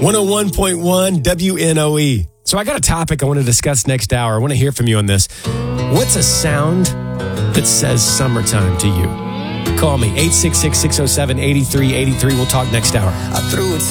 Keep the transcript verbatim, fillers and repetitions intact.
one oh one point one W N O E. So I got a topic I want to discuss next hour. I want to hear from you on this. What's a sound that says summertime to you? Call me, eight six six, six oh seven, eight three eight three. We'll talk next hour. I threw it to